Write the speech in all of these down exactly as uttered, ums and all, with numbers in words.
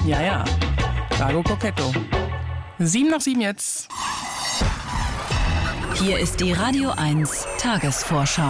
Ja, ja. Dago Coquetto. Sieben nach sieben jetzt. Hier ist die Radio eins Tagesvorschau.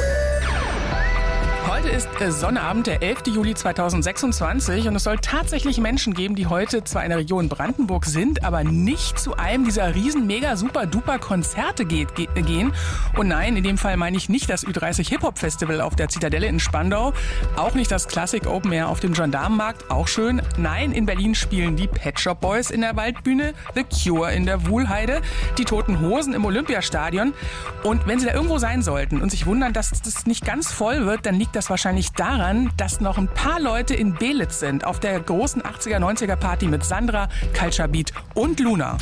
Heute ist Sonnabend, der elften Juli zweitausendsechsundzwanzig, und es soll tatsächlich Menschen geben, die heute zwar in der Region Brandenburg sind, aber nicht zu einem dieser riesen, mega, super, duper Konzerte geht, ge- gehen. Und nein, in dem Fall meine ich nicht das Ü dreißig Hip-Hop-Festival auf der Zitadelle in Spandau, auch nicht das Classic Open Air auf dem Gendarmenmarkt, auch schön. Nein, in Berlin spielen die Pet Shop Boys in der Waldbühne, The Cure in der Wuhlheide, die Toten Hosen im Olympiastadion. Und wenn Sie da irgendwo sein sollten und sich wundern, dass das nicht ganz voll wird, dann liegt das wahrscheinlich daran, dass noch ein paar Leute in Belitz sind, auf der großen achtziger, neunziger Party mit Sandra, Culture Beat und Luna.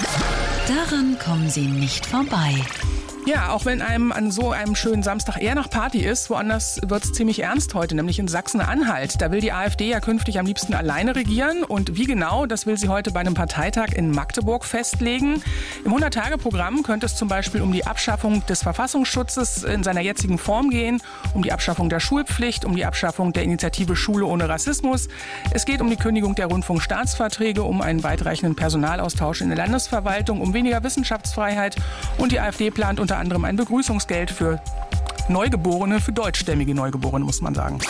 Daran kommen Sie nicht vorbei. Ja, auch wenn einem an so einem schönen Samstag eher nach Party ist, woanders wird es ziemlich ernst heute, nämlich in Sachsen-Anhalt. Da will die AfD ja künftig am liebsten alleine regieren. Und wie genau, das will sie heute bei einem Parteitag in Magdeburg festlegen. Im hundert-Tage-Programm könnte es zum Beispiel um die Abschaffung des Verfassungsschutzes in seiner jetzigen Form gehen, um die Abschaffung der Schulpflicht, um die Abschaffung der Initiative Schule ohne Rassismus. Es geht um die Kündigung der Rundfunkstaatsverträge, um einen weitreichenden Personalaustausch in der Landesverwaltung, um weniger Wissenschaftsfreiheit. Und die AfD plant unter anderem ein Begrüßungsgeld für Neugeborene, für deutschstämmige Neugeborene, muss man sagen.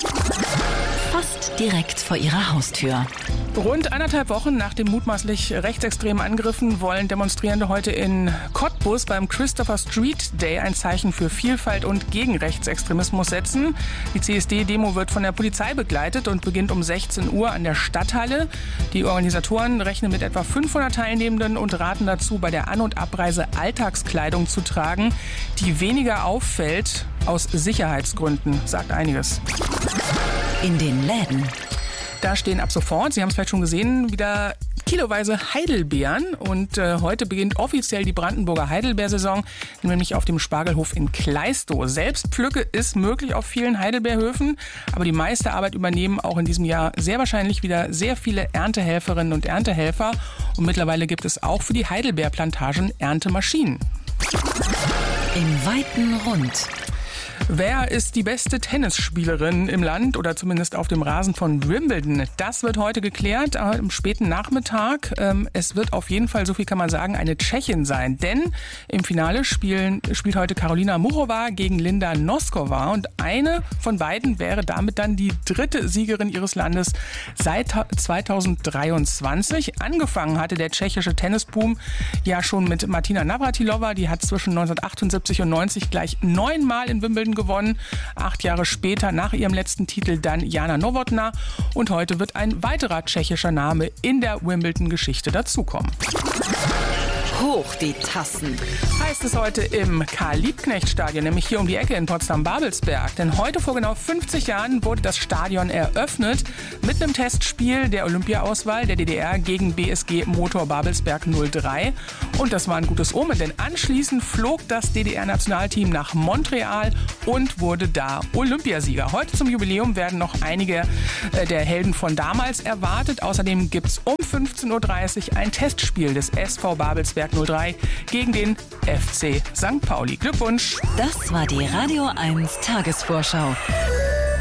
Fast direkt vor Ihrer Haustür. Rund anderthalb Wochen nach den mutmaßlich rechtsextremen Angriffen wollen Demonstrierende heute in Cottbus beim Christopher Street Day ein Zeichen für Vielfalt und gegen Rechtsextremismus setzen. Die C S D-Demo wird von der Polizei begleitet und beginnt um sechzehn Uhr an der Stadthalle. Die Organisatoren rechnen mit etwa fünfhundert Teilnehmenden und raten dazu, bei der An- und Abreise Alltagskleidung zu tragen, die weniger auffällt aus Sicherheitsgründen, sagt einiges. In den Läden. Da stehen ab sofort, Sie haben es vielleicht schon gesehen, wieder kiloweise Heidelbeeren. Und äh, heute beginnt offiziell die Brandenburger Heidelbeersaison, nämlich auf dem Spargelhof in Kleistow. Selbstpflücke ist möglich auf vielen Heidelbeerhöfen, aber die meiste Arbeit übernehmen auch in diesem Jahr sehr wahrscheinlich wieder sehr viele Erntehelferinnen und Erntehelfer. Und mittlerweile gibt es auch für die Heidelbeerplantagen Erntemaschinen. Im weiten Rund. Wer ist die beste Tennisspielerin im Land oder zumindest auf dem Rasen von Wimbledon? Das wird heute geklärt, am späten Nachmittag. Es wird auf jeden Fall, so viel kann man sagen, eine Tschechin sein. Denn im Finale spielen, spielt heute Karolina Muchova gegen Linda Noskova. Und eine von beiden wäre damit dann die dritte Siegerin ihres Landes seit zweitausenddreiundzwanzig. Angefangen hatte der tschechische Tennisboom ja schon mit Martina Navratilova. Die hat zwischen neunzehnhundertachtundsiebzig und neunzig gleich neunmal in Wimbledon gewonnen. Acht Jahre später, nach ihrem letzten Titel, dann Jana Novotná. Und heute wird ein weiterer tschechischer Name in der Wimbledon-Geschichte dazukommen. Hoch die Tassen. Heißt es heute im Karl-Liebknecht-Stadion, nämlich hier um die Ecke in Potsdam-Babelsberg. Denn heute vor genau fünfzig Jahren wurde das Stadion eröffnet mit einem Testspiel der Olympia-Auswahl der D D R gegen B S G Motor Babelsberg null drei. Und das war ein gutes Omen, denn anschließend flog das D D R-Nationalteam nach Montreal und wurde da Olympiasieger. Heute zum Jubiläum werden noch einige äh, der Helden von damals erwartet. Außerdem gibt es um fünfzehn Uhr dreißig ein Testspiel des S V Babelsberg null drei gegen den F C Sankt Pauli. Glückwunsch! Das war die Radio eins Tagesvorschau.